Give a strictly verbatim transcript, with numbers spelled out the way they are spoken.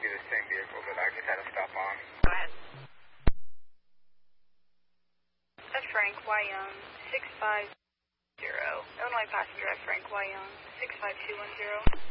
be the same vehicle that I just had a stop on. Go ahead. That's Frank Y. Young, six five zero. Illinois passenger at Frank Y. Young, six five two one zero.